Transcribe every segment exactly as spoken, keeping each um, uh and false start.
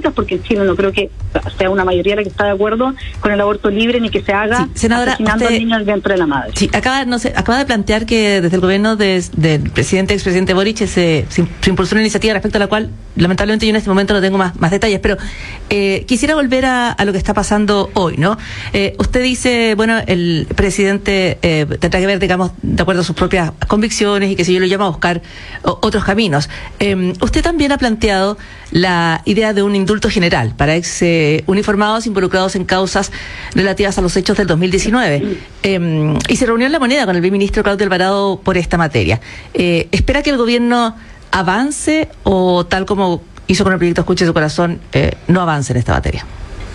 políticas, porque en Chile no creo que sea una mayoría la que está de acuerdo con el aborto libre ni que se haga sí, senadora, asesinando usted, al niño dentro de la madre. Sí, acaba, no sé, acaba de plantear que desde el gobierno de, del presidente, expresidente Boric se, se, se impulsó una iniciativa respecto a la cual lamentablemente yo en este momento no tengo más, más detalles, pero eh, quisiera volver a, a lo que está pasando hoy, ¿no? Eh, usted dice, bueno, el presidente eh, tendrá que ver, digamos, de acuerdo a sus propias convicciones y que si yo lo llamo a buscar o, otros caminos. Eh, usted también ha planteado la idea de un indulto general para ex eh, uniformados involucrados en causas relativas a los hechos del dos mil diecinueve. Eh, y se reunió en La Moneda con el viceministro Claudio Alvarado por esta materia. Eh, ¿Espera que el gobierno avance o, tal como hizo con el proyecto Escuche su Corazón, eh, no avance en esta materia?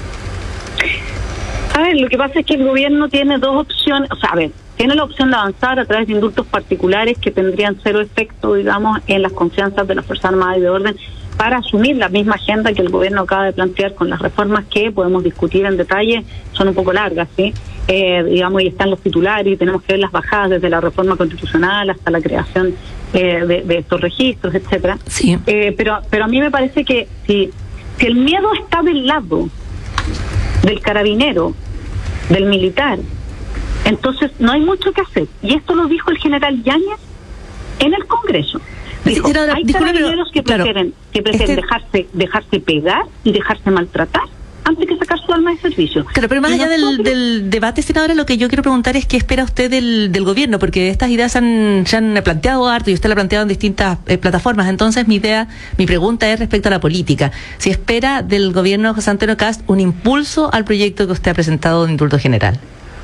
A ver, lo que pasa es que el gobierno tiene dos opciones, o sea, a ver, tiene la opción de avanzar a través de indultos particulares que tendrían cero efecto, digamos, en las confianzas de las Fuerzas Armadas y de Orden, para asumir la misma agenda que el gobierno acaba de plantear con las reformas que podemos discutir en detalle, son un poco largas, ¿sí? Eh, digamos, y están los titulares y tenemos que ver las bajadas desde la reforma constitucional hasta la creación eh, de, de estos registros, etcétera. Sí. Eh, pero, pero a mí me parece que si, si el miedo está del lado del carabinero, del militar, entonces no hay mucho que hacer. Y esto lo dijo el general Yáñez en el Congreso. Dijo, sí, hay carabineros que claro, prefieren, que prefieren este... dejarse, dejarse pegar y dejarse maltratar antes que sacar su arma de servicio. Claro, pero más y allá nosotros... del, del debate, senadora, lo que yo quiero preguntar es qué espera usted del, del gobierno, porque estas ideas han, se han planteado harto y usted la ha planteado en distintas eh, plataformas. Entonces mi idea, mi pregunta es respecto a la política. Si espera del gobierno de José Antonio Kast un impulso al proyecto que usted ha presentado de indulto general.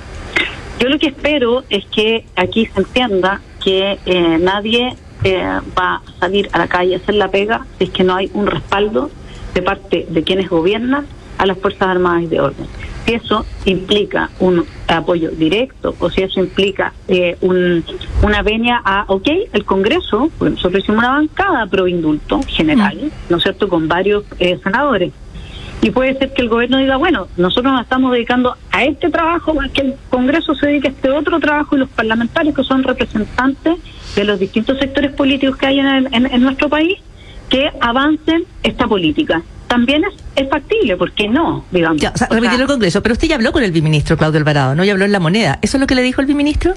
Yo lo que espero es que aquí se entienda que eh, nadie eh, va a salir a la calle a hacer la pega si es que no hay un respaldo de parte de quienes gobiernan a las Fuerzas Armadas y de Orden. Si eso implica un apoyo directo o si eso implica eh, un, una venia a, ok, el Congreso, porque nosotros hicimos una bancada pro indulto general, mm. ¿no es cierto?, con varios eh, senadores. Y puede ser que el gobierno diga, bueno, nosotros nos estamos dedicando a este trabajo, que el Congreso se dedique a este otro trabajo y los parlamentarios, que son representantes de los distintos sectores políticos que hay en, el, en, en nuestro país, que avancen esta política. También es, es factible, ¿por qué no? Digamos. Ya, o sea, remitir al Congreso, pero usted ya habló con el viceministro Claudio Alvarado, ¿no? Ya habló en La Moneda. ¿Eso es lo que le dijo el viceministro?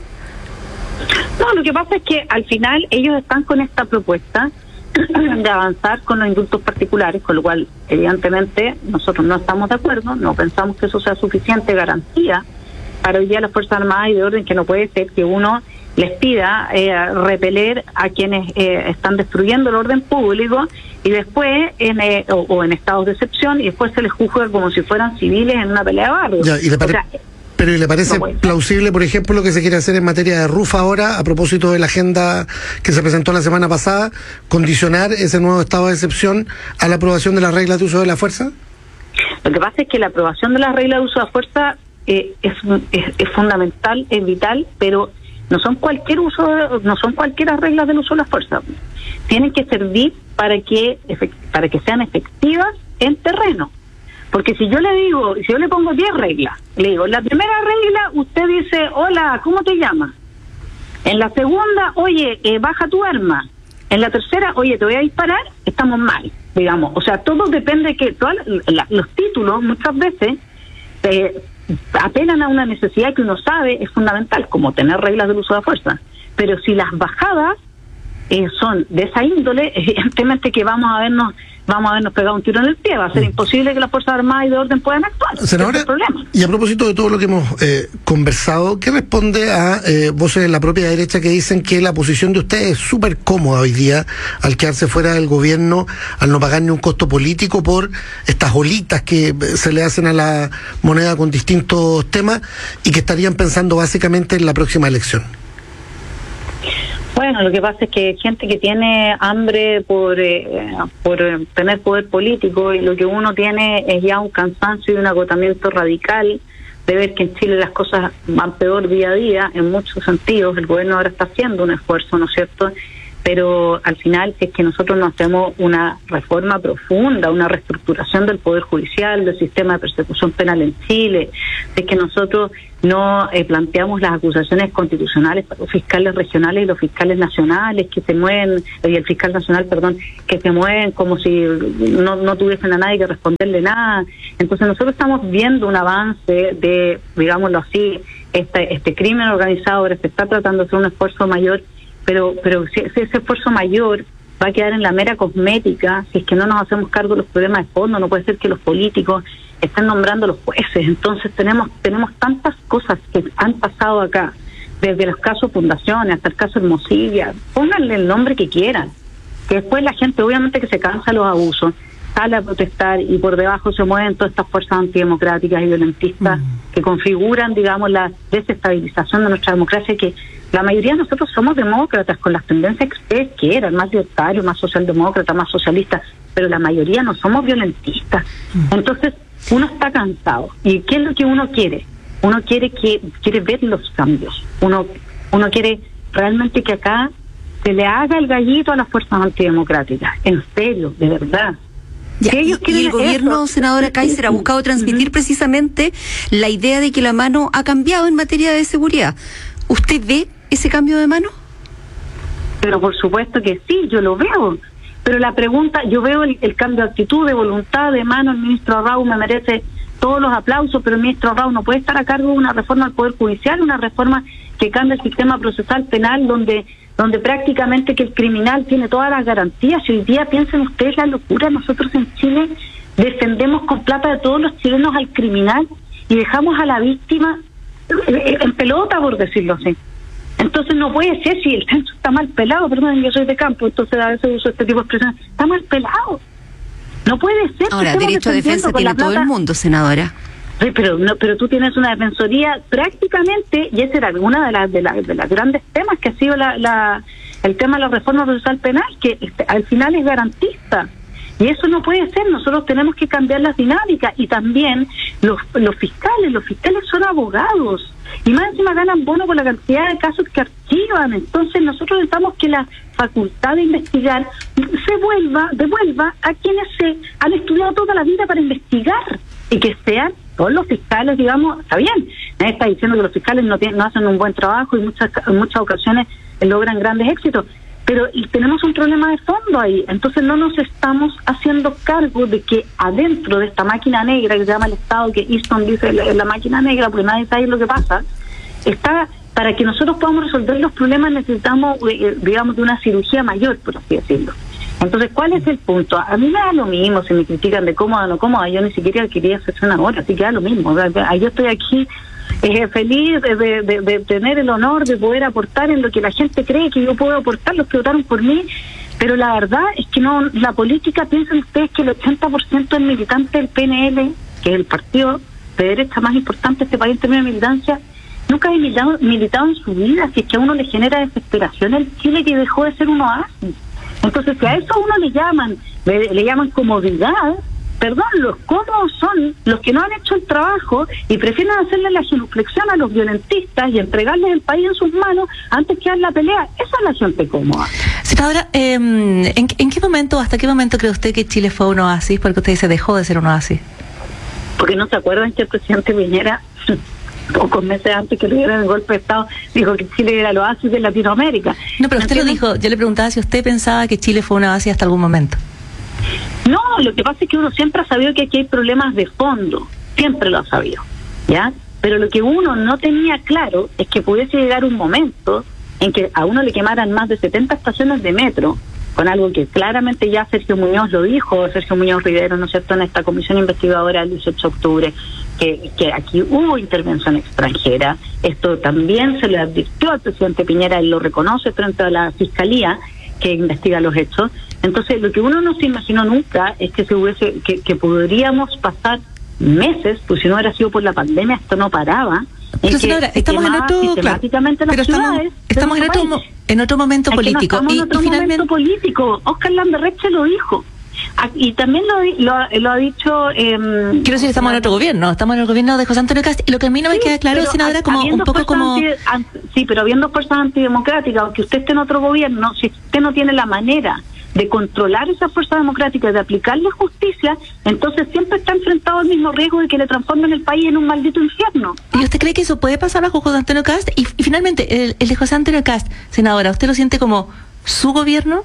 No, lo que pasa es que al final ellos están con esta propuesta de avanzar con los indultos particulares, con lo cual evidentemente nosotros no estamos de acuerdo, no pensamos que eso sea suficiente garantía para hoy día las Fuerzas Armadas y de Orden, que no puede ser que uno les pida eh, repeler a quienes eh, están destruyendo el orden público y después en, eh, o, o en estados de excepción y después se les juzga como si fueran civiles en una pelea de barrio. Ya, y le pare- o sea, pero ¿y le parece no plausible, por ejemplo, lo que se quiere hacer en materia de RUF ahora, a propósito de la agenda que se presentó la semana pasada, condicionar ese nuevo estado de excepción a la aprobación de las reglas de uso de la fuerza? Lo que pasa es que la aprobación de las reglas de uso de la fuerza eh, es, es, es fundamental, es vital, pero no son cualquier uso, de, no son cualquier reglas del uso de la fuerza. Tienen que servir para que para que sean efectivas en terreno. Porque si yo le digo, si yo le pongo diez reglas, le digo, la primera regla, usted dice, hola, ¿cómo te llamas? En la segunda, oye, eh, baja tu arma. En la tercera, oye, te voy a disparar, estamos mal, digamos. O sea, todo depende de que todos los títulos muchas veces eh, apelan a una necesidad que uno sabe es fundamental, como tener reglas del uso de la fuerza. Pero si las bajadas eh, son de esa índole, evidentemente que vamos a vernos vamos a vernos pegado un tiro en el pie, va a ser imposible que las Fuerzas Armadas y de Orden puedan actuar. Senadora, y a propósito de todo lo que hemos eh, conversado, ¿qué responde a eh, voces de la propia derecha que dicen que la posición de usted es súper cómoda hoy día al quedarse fuera del gobierno, al no pagar ni un costo político por estas olitas que se le hacen a la moneda con distintos temas y que estarían pensando básicamente en la próxima elección? Bueno, lo que pasa es que hay gente que tiene hambre por eh, por tener poder político y lo que uno tiene es ya un cansancio y un agotamiento radical de ver que en Chile las cosas van peor día a día en muchos sentidos. El gobierno ahora está haciendo un esfuerzo, ¿no es cierto?, pero al final, si es que nosotros no hacemos una reforma profunda, una reestructuración del Poder Judicial, del sistema de persecución penal en Chile, si es que nosotros no eh, planteamos las acusaciones constitucionales para los fiscales regionales y los fiscales nacionales que se mueven, y el fiscal nacional, perdón, que se mueven como si no, no tuviesen a nadie que responderle nada. Entonces nosotros estamos viendo un avance de, digámoslo así, este, este crimen organizado. Ahora se está tratando de hacer un esfuerzo mayor, pero pero si, si ese esfuerzo mayor va a quedar en la mera cosmética, si es que no nos hacemos cargo de los problemas de fondo. No puede ser que los políticos estén nombrando a los jueces. Entonces tenemos tenemos tantas cosas que han pasado acá, desde los casos Fundaciones hasta el caso Hermosilla. Pónganle el nombre que quieran, que después la gente obviamente que se cansa de los abusos, sale a protestar y por debajo se mueven todas estas fuerzas antidemocráticas y violentistas mm. que configuran, digamos, la desestabilización de nuestra democracia, que la mayoría de nosotros somos demócratas con las tendencias que ustedes quieran, más libertarios, más socialdemócratas, más socialistas, pero la mayoría no somos violentistas. Mm. Entonces uno está cansado. ¿Y qué es lo que uno quiere? Uno quiere que quiere ver los cambios. Uno uno quiere realmente que acá se le haga el gallito a las fuerzas antidemocráticas. En serio, de verdad. Ya, y, y el gobierno, eso, senadora Kaiser, ha buscado transmitir uh-huh. precisamente la idea de que la mano ha cambiado en materia de seguridad. ¿Usted ve ese cambio de mano? Pero por supuesto que sí, yo lo veo. Pero la pregunta, yo veo el, el cambio de actitud, de voluntad, de mano. El ministro Arrau me merece todos los aplausos, pero el ministro Arrau no puede estar a cargo de una reforma del Poder Judicial, una reforma que cambie el sistema procesal penal, donde donde prácticamente que el criminal tiene todas las garantías. Y hoy día, piensen ustedes la locura, nosotros en Chile defendemos con plata de todos los chilenos al criminal y dejamos a la víctima en pelota, por decirlo así. Entonces no puede ser, si el censo está mal pelado, perdón, yo soy de campo, entonces a veces uso este tipo de expresiones, está mal pelado. No puede ser. Ahora, derecho a defensa tiene todo el mundo, senadora. Sí, pero no, pero tú tienes una defensoría prácticamente, y ese era una de las de, la, de las grandes temas que ha sido la, la el tema de la reforma procesal penal, que este, al final es garantista. Y eso no puede ser. Nosotros tenemos que cambiar las dinámicas. Y también los los fiscales, los fiscales son abogados. Y más encima ganan bono por la cantidad de casos que archivan. Entonces nosotros necesitamos que la facultad de investigar se vuelva, devuelva a quienes se han estudiado toda la vida para investigar. Y que sean todos los fiscales, digamos, está bien. Nadie está diciendo que los fiscales no, tienen, no hacen un buen trabajo y muchas, en muchas ocasiones logran grandes éxitos. Pero y tenemos un problema de fondo ahí. Entonces no nos estamos haciendo cargo de que adentro de esta máquina negra que se llama el Estado, que Easton dice la, la máquina negra, porque nadie sabe lo que pasa, está, para que nosotros podamos resolver los problemas necesitamos, eh, digamos, de una cirugía mayor, por así decirlo. Entonces, ¿cuál es el punto? A mí me da lo mismo si me critican de cómoda o no cómoda. Yo ni siquiera quería ser senadora, así que da lo mismo. Yo estoy aquí eh, feliz de, de, de, de tener el honor de poder aportar en lo que la gente cree que yo puedo aportar, los que votaron por mí. Pero la verdad es que no, la política, piensen ustedes que el ochenta por ciento del militante del P N L, que es el partido de derecha más importante de este país en términos de militancia, nunca ha militado, militado en su vida. Si es que a uno le genera desesperación el Chile que dejó de ser un oasis. Entonces, si a eso a uno le llaman, le, le llaman comodidad, perdón, los cómodos son los que no han hecho el trabajo y prefieren hacerle la genuflexión a los violentistas y entregarles el país en sus manos antes que dar la pelea. Esa es la gente cómoda. Senadora, eh, ¿en, ¿en qué momento, hasta qué momento cree usted que Chile fue un oasis? Porque usted dice dejó de ser un oasis. Porque no se acuerdan que el presidente Piñera, pocos meses antes que le dieran el golpe de Estado, dijo que Chile era el oasis de Latinoamérica. No, pero usted lo dijo. Yo le preguntaba si usted pensaba que Chile fue un oasis hasta algún momento. No, lo que pasa es que uno siempre ha sabido que aquí hay problemas de fondo, siempre lo ha sabido, ¿ya? Pero lo que uno no tenía claro es que pudiese llegar un momento en que a uno le quemaran más de setenta estaciones de metro, con algo que claramente ya Sergio Muñoz lo dijo, Sergio Muñoz Rivero, ¿no es cierto?, en esta comisión investigadora del dieciocho de octubre, que, que aquí hubo intervención extranjera. Esto también se le advirtió al presidente Piñera, él lo reconoce frente a la Fiscalía, que investiga los hechos. Entonces, lo que uno no se imaginó nunca es que se hubiese, que, que podríamos pasar meses, pues si no hubiera sido por la pandemia, esto no paraba. Pero señora, estamos en otro, claro, pero estamos, estamos en otro, en otro momento es político. Que no estamos y, en otro y finalmente... momento político. Oscar Lamberreche lo dijo. Y también lo, lo, lo ha dicho... Eh, Quiero decir, estamos en otro gobierno, estamos en el gobierno de José Antonio Cast, y lo que a mí no me sí, queda claro, senadora, como un poco como... Anti, an, sí, pero habiendo fuerzas antidemocráticas, aunque usted esté en otro gobierno, si usted no tiene la manera de controlar esas fuerzas democráticas, de aplicarle justicia, entonces siempre está enfrentado al mismo riesgo de que le transformen el país en un maldito infierno. ¿Y usted cree que eso puede pasar bajo José Antonio Cast? Y, y finalmente, el, el de José Antonio Cast, senadora, ¿usted lo siente como su gobierno?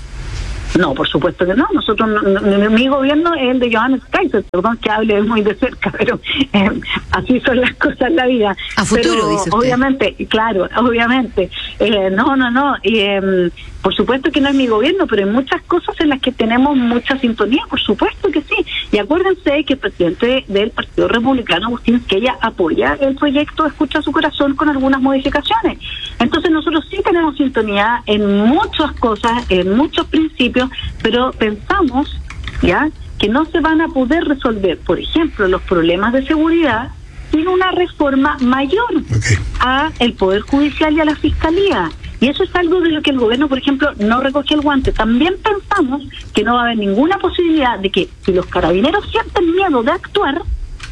No, por supuesto que no. Nosotros, no, mi, mi gobierno es el de Johannes Kaiser, perdón que hable muy de cerca, pero eh, así son las cosas en la vida. A futuro, pero, dice usted. Obviamente, claro, obviamente. Eh, no, no, no. Eh, por supuesto que no es mi gobierno, pero hay muchas cosas en las que tenemos mucha sintonía, por supuesto que sí. Y acuérdense que el presidente del Partido Republicano, Agustín Esquella, apoya el proyecto Escucha su Corazón con algunas modificaciones. Entonces nosotros sí tenemos sintonía en muchas cosas, en muchos principios, pero pensamos ya que no se van a poder resolver, por ejemplo, los problemas de seguridad sin una reforma mayor okay. a el Poder Judicial y a la Fiscalía. Y eso es algo de lo que el gobierno, por ejemplo, no recogió el guante. También pensamos que no va a haber ninguna posibilidad de que, si los carabineros sienten miedo de actuar,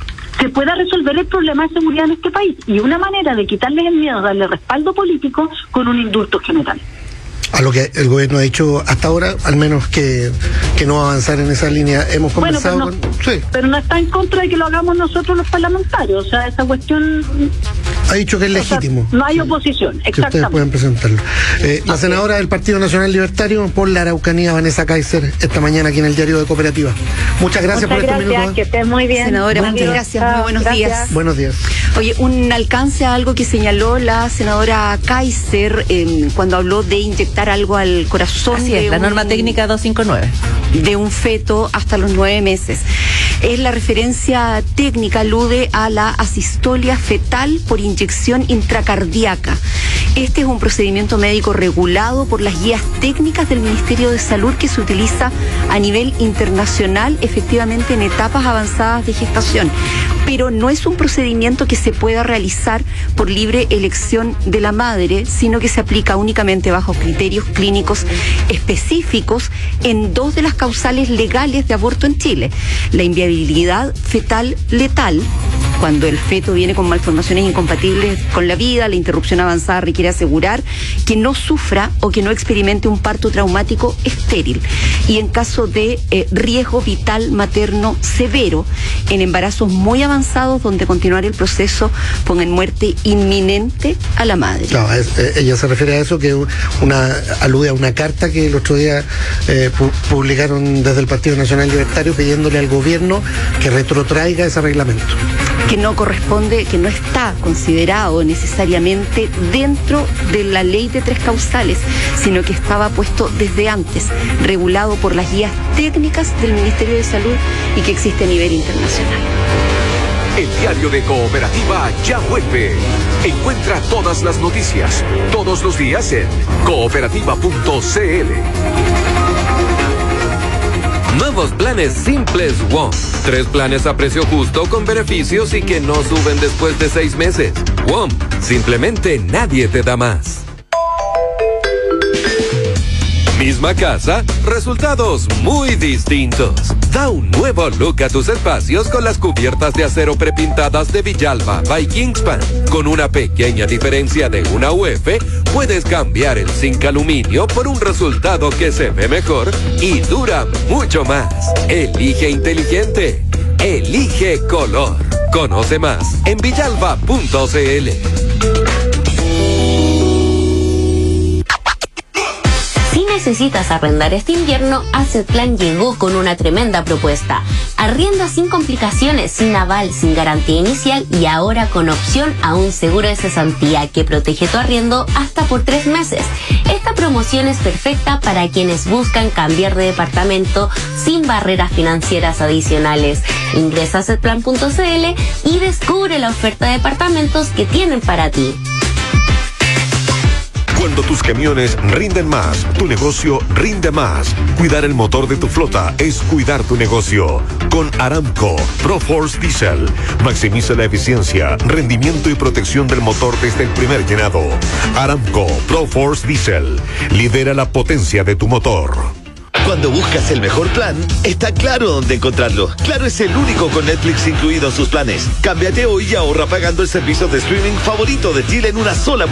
se pueda resolver el problema de seguridad en este país. Y una manera de quitarles el miedo, darle respaldo político, con un indulto general. A lo que el gobierno ha dicho hasta ahora, al menos que, que no va a avanzar en esa línea. Hemos conversado bueno, pero no, con... Sí. Pero no está en contra de que lo hagamos nosotros los parlamentarios. O sea, esa cuestión... Ha dicho que es legítimo. O sea, no hay oposición, exactamente. Que ustedes pueden presentarlo. Eh, la senadora del Partido Nacional Libertario por la Araucanía, Vanessa Kaiser, esta mañana aquí en el Diario de Cooperativa. Muchas gracias muchas por estos gracias, minutos. que estés muy bien. Senadora, muchas días. gracias, muy buenos gracias. días. Buenos días. Oye, un alcance a algo que señaló la senadora Kaiser eh, cuando habló de inyectar algo al corazón. Así es, de la un, norma técnica doscientos cincuenta y nueve. De un feto hasta los nueve meses. Es la referencia técnica, alude a la asistolia fetal por inyección intracardíaca. Este es un procedimiento médico regulado por las guías técnicas del Ministerio de Salud que se utiliza a nivel internacional, efectivamente en etapas avanzadas de gestación. Pero no es un procedimiento que se pueda realizar por libre elección de la madre, sino que se aplica únicamente bajo criterios clínicos específicos en dos de las causales legales de aborto en Chile: la inviabilidad fetal letal, cuando el feto viene con malformaciones incompatibles con la vida, la interrupción avanzada requiere asegurar que no sufra o que no experimente un parto traumático estéril. Y en caso de eh, riesgo vital materno severo, en embarazos muy avanzados donde continuar el proceso ponga en muerte inminente a la madre. No, es, eh, ella se refiere a eso, que una alude a una carta que el otro día eh, pu publicaron desde el Partido Nacional Libertario pidiéndole al gobierno que retrotraiga ese reglamento. Que no corresponde, que no está considerado necesariamente dentro de la ley de tres causales, sino que estaba puesto desde antes, regulado por las guías técnicas del Ministerio de Salud y que existe a nivel internacional. El Diario de Cooperativa ya vuelve. Encuentra todas las noticias, todos los días en cooperativa punto c l. Nuevos planes simples WOM. Tres planes a precio justo con beneficios y que no suben después de seis meses. WOM. Simplemente nadie te da más. Misma casa, resultados muy distintos. Da un nuevo look a tus espacios con las cubiertas de acero prepintadas de Villalba by Kingspan. Con una pequeña diferencia de una U F, puedes cambiar el zinc aluminio por un resultado que se ve mejor y dura mucho más. Elige inteligente. Elige color. Conoce más en villalba punto c l. Si necesitas arrendar este invierno, Assetplan llegó con una tremenda propuesta. Arrienda sin complicaciones, sin aval, sin garantía inicial y ahora con opción a un seguro de cesantía que protege tu arriendo hasta por tres meses. Esta promoción es perfecta para quienes buscan cambiar de departamento sin barreras financieras adicionales. Ingresa a assetplan punto c l y descubre la oferta de departamentos que tienen para ti. Cuando tus camiones rinden más, tu negocio rinde más. Cuidar el motor de tu flota es cuidar tu negocio. Con Aramco ProForce Diesel, maximiza la eficiencia, rendimiento y protección del motor desde el primer llenado. Aramco ProForce Diesel, lidera la potencia de tu motor. Cuando buscas el mejor plan, está claro dónde encontrarlo. Claro es el único con Netflix incluido en sus planes. Cámbiate hoy y ahorra pagando el servicio de streaming favorito de Chile en una sola